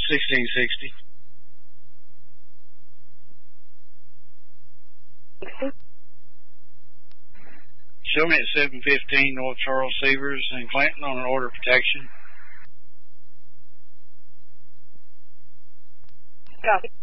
1660. Show me at 715 North Charles Severs and Clinton on an order of protection. Copy.